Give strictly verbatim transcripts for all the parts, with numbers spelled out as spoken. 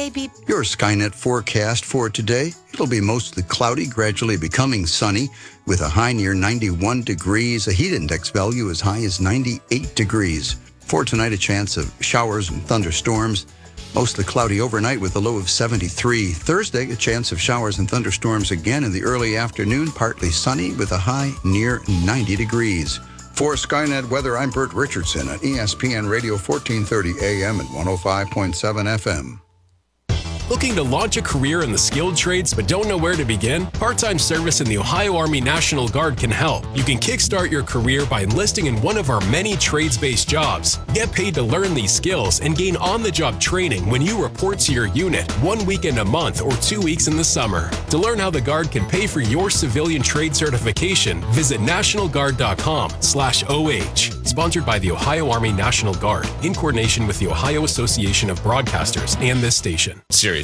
Hey, Beep. Your Skynet forecast for today. It'll be mostly cloudy, gradually becoming sunny, with a high near ninety-one degrees, a heat index value as high as ninety-eight degrees. For tonight, a chance of showers and thunderstorms. Mostly cloudy overnight with a low of seventy-three. Thursday, a chance of showers and thunderstorms again in the early afternoon, partly sunny with a high near ninety degrees. For Skynet Weather, I'm Bert Richardson at E S P N Radio fourteen thirty A M and one oh five point seven F M. Looking to launch a career in the skilled trades but don't know where to begin? Part-time service in the Ohio Army National Guard can help. You can kickstart your career by enlisting in one of our many trades-based jobs. Get paid to learn these skills and gain on-the-job training when you report to your unit one weekend a month or two weeks in the summer. To learn how the Guard can pay for your civilian trade certification, visit nationalguard.com slash OH. Sponsored by the Ohio Army National Guard in coordination with the Ohio Association of Broadcasters and this station. Serious.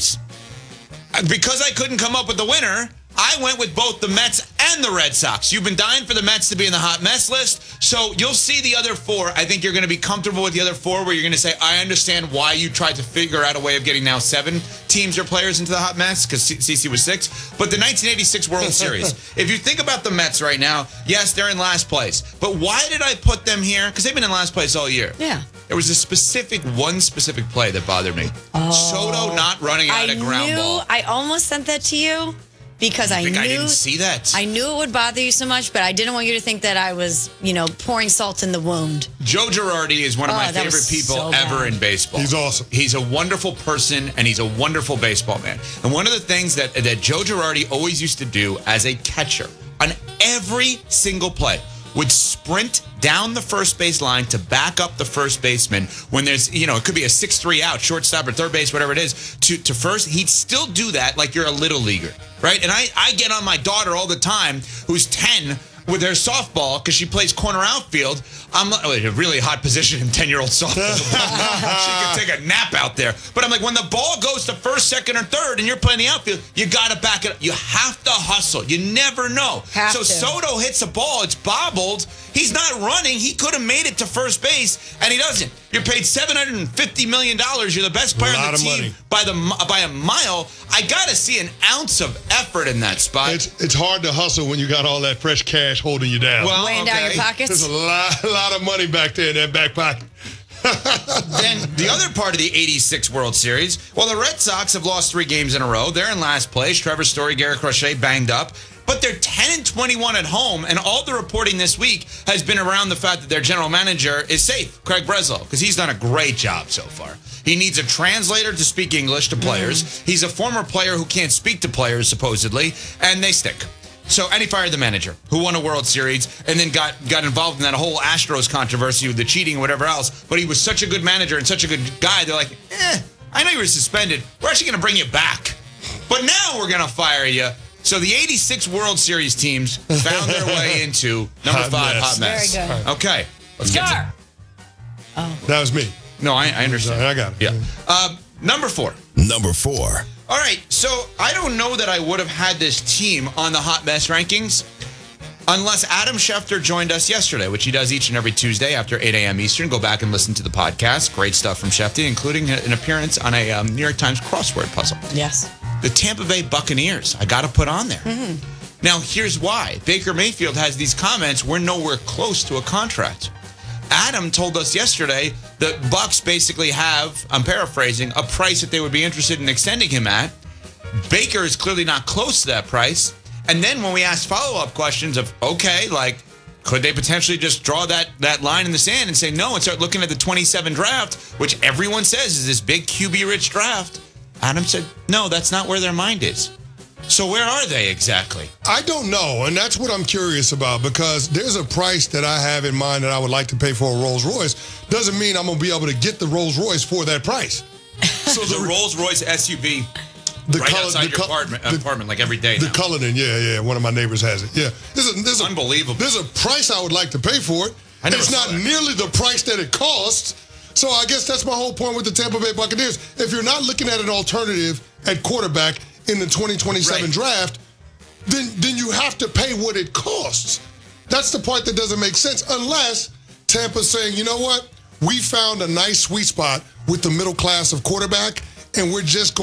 Because I couldn't come up with the winner, I went with both the Mets and the Red Sox. You've been dying for the Mets to be in the hot mess list, so you'll see the other four. I think you're going to be comfortable with the other four, where you're going to say, I understand why you tried to figure out a way of getting now seven teams or players into the hot mess, because C C was six. But the nineteen eighty-six World Series, if you think about the Mets right now, yes, they're in last place. But why did I put them here? Because they've been in last place all year. Yeah. There was a specific, one specific play that bothered me. Oh. Soto not running out I a ground knew, ball. I almost sent that to you because I, I think knew I didn't see that. I knew it would bother you so much, but I didn't want you to think that I was, you know, pouring salt in the wound. Joe Girardi is one of Oh, my that favorite was people so ever bad. in baseball. He's awesome. He's a wonderful person, and he's a wonderful baseball man. And one of the things that, that Joe Girardi always used to do as a catcher on every single play would sprint down the first base line to back up the first baseman when there's, you know, it could be a six three out, shortstop or third base, whatever it is, to, to first. He'd still do that like you're a little leaguer, right? And I, I get on my daughter all the time, who's ten, with her softball, because she plays corner outfield. I'm oh, a really hot position in ten-year-old softball. She could take a nap out there. But I'm like, when the ball goes to first, second, or third, and you're playing the outfield, you got to back it up. You have to hustle. You never know. Have so to. Soto hits a ball. It's bobbled. He's not running. He could have made it to first base, and he doesn't. You're paid seven hundred fifty million dollars. You're the best player on the team money. by the by a mile. I got to see an ounce of effort in that spot. It's it's hard to hustle when you got all that fresh cash holding you down. Well, Weighing down your okay. pockets. There's a lot, a lot of money back there in that back pocket. Then the other part of the eighty-six World Series, well, the Red Sox have lost three games in a row. They're in last place. Trevor Story, Garrett Crochet banged up. But they're ten and twenty-one at home, and all the reporting this week has been around the fact that their general manager is safe, Craig Breslow, because he's done a great job so far. He needs a translator to speak English to players. Mm. He's a former player who can't speak to players, supposedly, and they stink. So, and he fired the manager, who won a World Series, and then got, got involved in that whole Astros controversy with the cheating and whatever else. But he was such a good manager and such a good guy, they're like, eh, I know you were suspended. We're actually going to bring you back. But now we're going to fire you. So the eighty-six World Series teams found their way into number Hot five, mess. hot mess. Very good. Okay, let's get to Oh. That was me. No, I, I understand. I got it. Yeah. Um, number four. Number four. All right, so I don't know that I would have had this team on the hot mess rankings unless Adam Schefter joined us yesterday, which he does each and every Tuesday after eight a.m. Eastern. Go back and listen to the podcast. Great stuff from Schefter, including an appearance on a um, New York Times crossword puzzle. Yes. The Tampa Bay Buccaneers, I got to put on there. Mm-hmm. Now, here's why. Baker Mayfield has these comments, we're nowhere close to a contract. Adam told us yesterday that Bucs basically have, I'm paraphrasing, a price that they would be interested in extending him at. Baker is clearly not close to that price. And then when we asked follow-up questions of, okay, like, could they potentially just draw that, that line in the sand and say no and start looking at the twenty-seven draft, which everyone says is this big Q B-rich draft? Adam said, no, that's not where their mind is. So where are they exactly? I don't know, and that's what I'm curious about, because there's a price that I have in mind that I would like to pay for a Rolls Royce. Doesn't mean I'm going to be able to get the Rolls Royce for that price. So the Rolls Royce S U V The right color, outside the your co- apartment, the, apartment like every day The now. Cullinan, yeah, yeah. One of my neighbors has it. Yeah. There's a, there's a, Unbelievable. There's a price I would like to pay for it. I never It's saw not that. nearly the price that it costs. So I guess that's my whole point with the Tampa Bay Buccaneers. If you're not looking at an alternative at quarterback in the twenty twenty-seven Right. draft, then then you have to pay what it costs. That's the part that doesn't make sense, unless Tampa's saying, you know what? We found a nice sweet spot with the middle class of quarterback, and we're just going